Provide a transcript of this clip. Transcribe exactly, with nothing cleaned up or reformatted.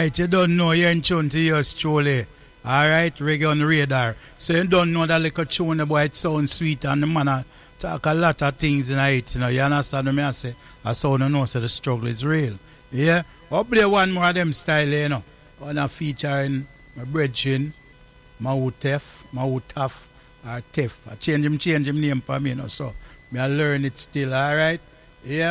Alright, you don't know you're in tune to yours truly. Alright, reggae on the radar. So you don't know that little tune, boy, it sounds sweet and the man a talk a lot of things in it, you know. You understand what I say? I sound you know so the struggle is real. Yeah? I'll play one more of them style, you know. On a featuring my brethren, Mahutef, Mahutaf, or Tef. I change him, change him name for me, you know. So, me I learn it still, alright? Yeah.